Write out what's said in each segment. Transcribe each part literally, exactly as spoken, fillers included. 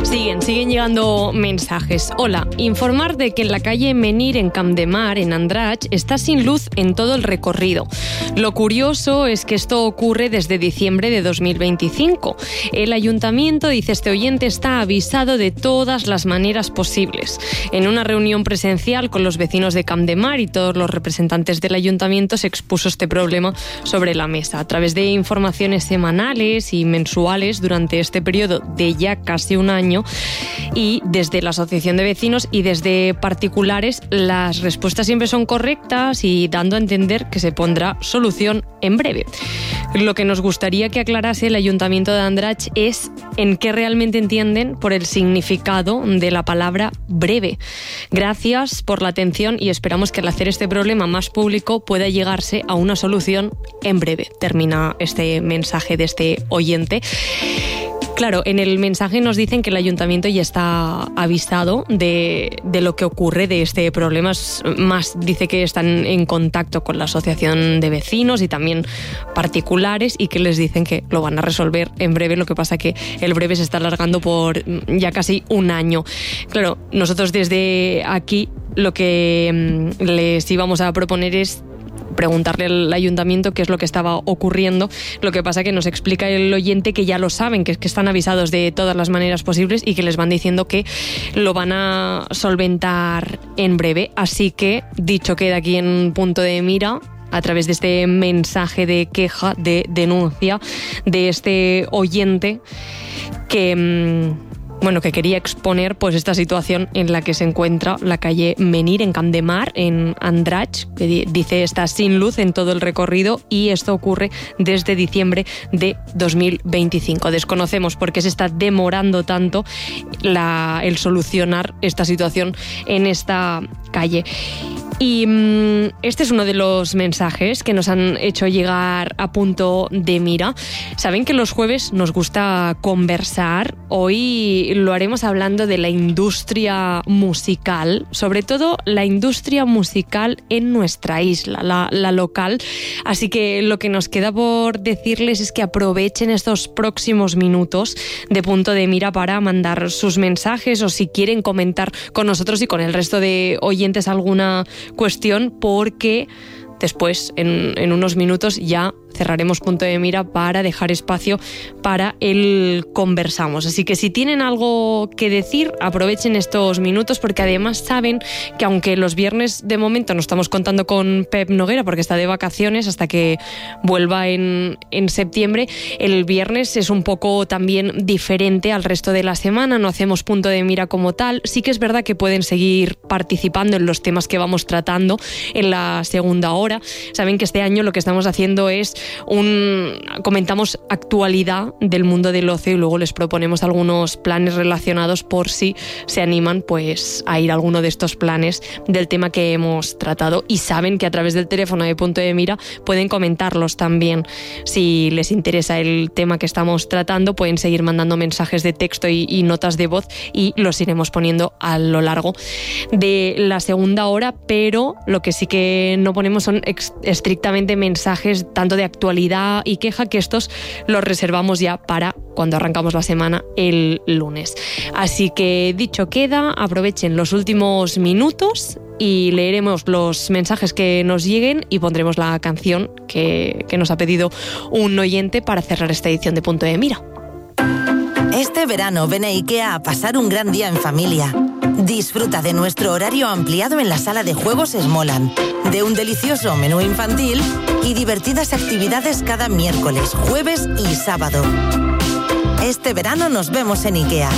Siguen, siguen llegando mensajes. Hola, informar de que en la calle Menir, en Camp de Mar, en Andratx, está sin luz en todo el recorrido. Lo curioso es que esto ocurre desde diciembre de dos mil veinticinco. El ayuntamiento, dice este oyente, está avisado de todas las maneras posibles. En una reunión presencial con los vecinos de Camp de Mar y todos los representantes del ayuntamiento se expuso este problema sobre la mesa. A través de informaciones semanales y mensuales durante este periodo de ya casi un año, y desde la asociación de vecinos y desde particulares, las respuestas siempre son correctas y dando a entender que se pondrá solución en breve. Lo que nos gustaría que aclarase el Ayuntamiento de Andratx es en qué realmente entienden por el significado de la palabra breve. Gracias por la atención y esperamos que al hacer este problema más público pueda llegarse a una solución en breve. Termina este mensaje de este oyente. Claro, en el mensaje nos dicen que el ayuntamiento ya está avisado de, de lo que ocurre de este problema. Más dice que están en contacto con la asociación de vecinos y también particulares y que les dicen que lo van a resolver en breve. Lo que pasa que el breve se está alargando por ya casi un año. Claro, nosotros desde aquí lo que les íbamos a proponer es preguntarle al ayuntamiento qué es lo que estaba ocurriendo. Lo que pasa que nos explica el oyente que ya lo saben, que, que están avisados de todas las maneras posibles y que les van diciendo que lo van a solventar en breve. Así que, dicho queda aquí en Punto de Mira, a través de este mensaje de queja, de denuncia de este oyente que... Mmm, Bueno, que quería exponer pues esta situación en la que se encuentra la calle Menir, en Camp de Mar, en Andratx, que dice está sin luz en todo el recorrido y esto ocurre desde diciembre de dos mil veinticinco. Desconocemos por qué se está demorando tanto la, el solucionar esta situación en esta calle. Y mmm, este es uno de los mensajes que nos han hecho llegar a Punto de Mira. Saben que los jueves nos gusta conversar. Hoy lo haremos hablando de la industria musical, sobre todo la industria musical en nuestra isla, la, la local. Así que lo que nos queda por decirles es que aprovechen estos próximos minutos de Punto de Mira para mandar sus mensajes o si quieren comentar con nosotros y con el resto de oyentes alguna cuestión, porque después, en, en unos minutos, ya cerraremos Punto de Mira para dejar espacio para el conversamos. Así que si tienen algo que decir, aprovechen estos minutos, porque además saben que aunque los viernes de momento no estamos contando con Pep Noguera porque está de vacaciones hasta que vuelva en, en septiembre, el viernes es un poco también diferente al resto de la semana, no hacemos Punto de Mira como tal. Sí que es verdad que pueden seguir participando en los temas que vamos tratando en la segunda hora. Saben que este año lo que estamos haciendo es un comentamos actualidad del mundo del ocio y luego les proponemos algunos planes relacionados por si se animan pues a ir a alguno de estos planes del tema que hemos tratado, y saben que a través del teléfono de Punto de Mira pueden comentarlos también. Si les interesa el tema que estamos tratando, pueden seguir mandando mensajes de texto y, y notas de voz y los iremos poniendo a lo largo de la segunda hora, pero lo que sí que no ponemos son ex- estrictamente mensajes tanto de actualidad y queja, que estos los reservamos ya para cuando arrancamos la semana el lunes. Así que dicho queda, aprovechen los últimos minutos y leeremos los mensajes que nos lleguen y pondremos la canción que, que nos ha pedido un oyente para cerrar esta edición de Punto de Mira. Este verano ven a IKEA a pasar un gran día en familia. Disfruta de nuestro horario ampliado en la sala de juegos Smoland, de un delicioso menú infantil y divertidas actividades cada miércoles, jueves y sábado. Este verano nos vemos en IKEA.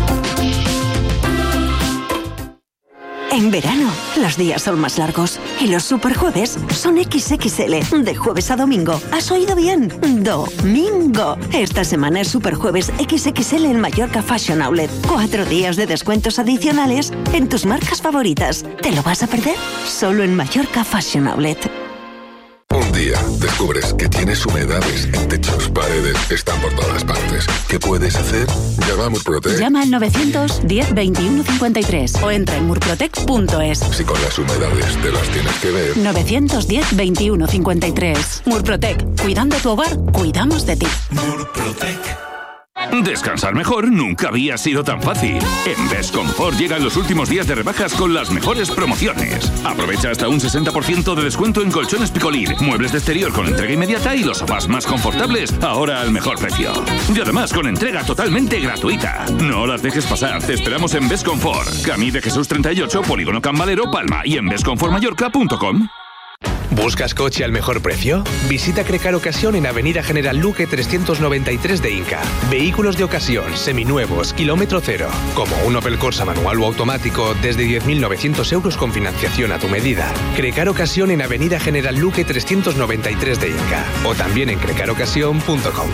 En verano, los días son más largos y los superjueves son equis equis ele, de jueves a domingo. ¿Has oído bien? ¡Domingo! Esta semana es superjueves equis equis ele en Mallorca Fashion Outlet. Cuatro días de descuentos adicionales en tus marcas favoritas. ¿Te lo vas a perder? Solo en Mallorca Fashion Outlet. Un día descubres que tienes humedades en techos, paredes, están por todas partes. ¿Qué puedes hacer? Llama a Murprotec. Llama al novecientos diez veintiuno cincuenta y tres o entra en murprotec punto es. Si con las humedades te las tienes que ver. novecientos diez veintiuno cincuenta y tres. Murprotec. Cuidando tu hogar, cuidamos de ti. Murprotec. Descansar mejor nunca había sido tan fácil. En Best Comfort llegan los últimos días de rebajas con las mejores promociones. Aprovecha hasta un sesenta por ciento de descuento en colchones Picolín, muebles de exterior con entrega inmediata y los sofás más confortables, ahora al mejor precio. Y además con entrega totalmente gratuita. No las dejes pasar, te esperamos en Best Comfort. Camí de Jesús treinta y ocho, Polígono Can Valero, Palma, y en best comfort mallorca punto com. ¿Buscas coche al mejor precio? Visita Crecar Ocasión en Avenida General Luque trescientos noventa y tres de Inca. Vehículos de ocasión, seminuevos, kilómetro cero, como un Opel Corsa manual o automático desde diez mil novecientos euros con financiación a tu medida. Crecar Ocasión en Avenida General Luque trescientos noventa y tres de Inca. O también en crecar ocasión punto com.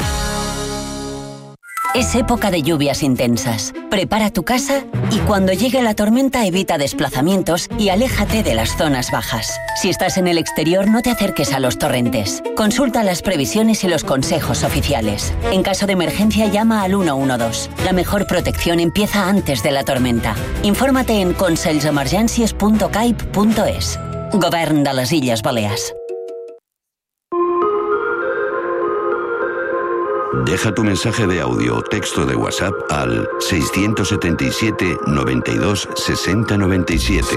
Es época de lluvias intensas. Prepara tu casa y cuando llegue la tormenta evita desplazamientos y aléjate de las zonas bajas. Si estás en el exterior, no te acerques a los torrentes. Consulta las previsiones y los consejos oficiales. En caso de emergencia, llama al uno uno dos. La mejor protección empieza antes de la tormenta. Infórmate en conselsemergències punto caip punto es. Govern de les Illes Balears. Deja tu mensaje de audio o texto de WhatsApp al seiscientos setenta y siete, noventa y dos, sesenta, noventa y siete.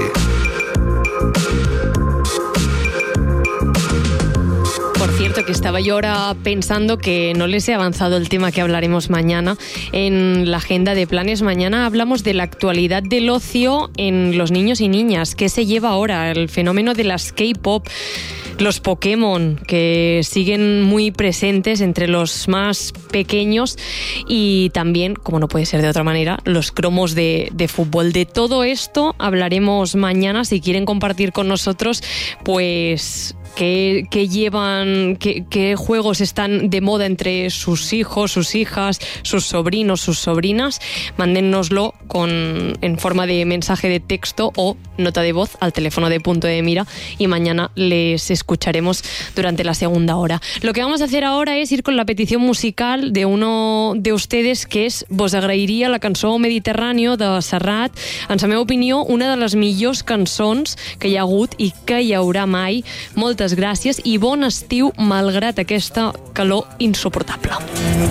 Por cierto, que estaba yo ahora pensando que no les he avanzado el tema que hablaremos mañana en la agenda de planes. Mañana hablamos de la actualidad del ocio en los niños y niñas. ¿Qué se lleva ahora? El fenómeno de las K-pop, los Pokémon, que siguen muy presentes entre los más pequeños, y también, como no puede ser de otra manera, los cromos de, de fútbol. De todo esto hablaremos mañana. Si quieren compartir con nosotros, pues qué, qué llevan, qué, qué juegos están de moda entre sus hijos, sus hijas, sus sobrinos, sus sobrinas, mándennoslo con, en forma de mensaje de texto o nota de voz al teléfono de Punto de Mira, y mañana les escucharemos durante la segunda hora. Lo que vamos a hacer ahora es ir con la petición musical de uno de ustedes, que és Vos agrairia, la cançó Mediterráneo de Serrat. En la meva opinió, una de les millors cançons que hi ha hagut i que hi haurà mai. Moltes gràcies i bon estiu malgrat aquesta calor insuportable.